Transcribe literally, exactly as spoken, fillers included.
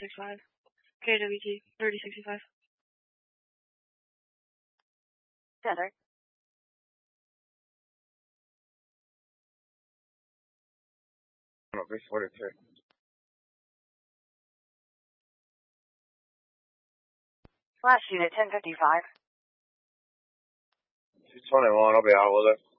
six five. K W T, thirty sixty-five. Desert. No, this forty-two. Last unit, ten fifty-five. two twenty-one, I'll be out with it.